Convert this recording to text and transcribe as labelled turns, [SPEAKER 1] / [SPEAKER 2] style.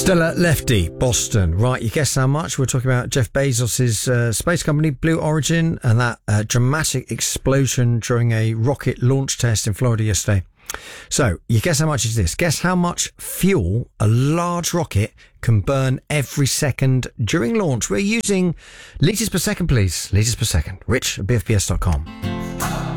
[SPEAKER 1] Stella Lefty, Boston. Right, you guess how much? We're talking about Jeff Bezos' space company, Blue Origin, and that dramatic explosion during a rocket launch test in Florida yesterday. So, you guess how much is this? Guess how much fuel a large rocket can burn every second during launch. We're using litres per second, please. Litres per second. Rich at bfbs.com.